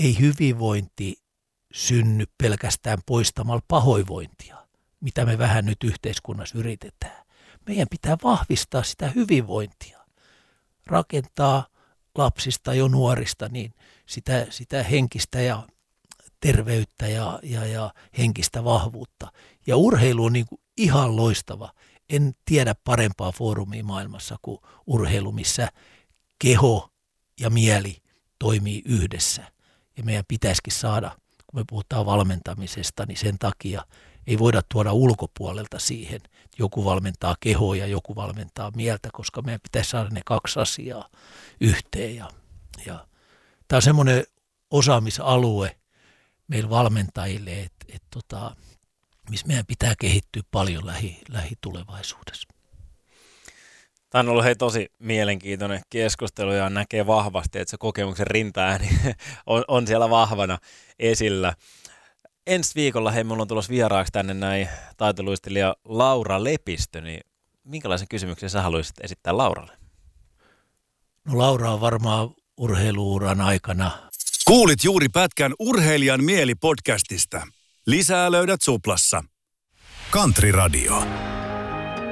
ei hyvinvointi synny pelkästään poistamalla pahoinvointia, mitä me vähän nyt yhteiskunnassa yritetään. Meidän pitää vahvistaa sitä hyvinvointia, rakentaa lapsista jo nuorista niin sitä henkistä ja terveyttä ja henkistä vahvuutta. Ja urheilu on niin kuin ihan loistava. En tiedä parempaa foorumia maailmassa kuin urheilu, missä keho ja mieli toimii yhdessä. Ja meidän pitäisikin saada, kun me puhutaan valmentamisesta, niin sen takia ei voida tuoda ulkopuolelta siihen, että joku valmentaa kehoa ja joku valmentaa mieltä, koska meidän pitäisi saada ne kaksi asiaa yhteen. Ja tämä on semmoinen osaamisalue meillä valmentajille, missä meidän pitää kehittyä paljon lähitulevaisuudessa. Tämä on ollut tosi mielenkiintoinen keskustelu ja näkee vahvasti, että se kokemuksen rintaääni on siellä vahvana esillä. Ensi viikolla minulla on tulossa vieraaksi tänne näin taitoluistelija Laura Lepistö, niin minkälaisen kysymyksen sä haluaisit esittää Lauralle? No Laura on varmaan urheiluuran aikana. Kuulit juuri pätkän Urheilijan mieli -podcastista. Lisää löydät Suplassa. Country Radio.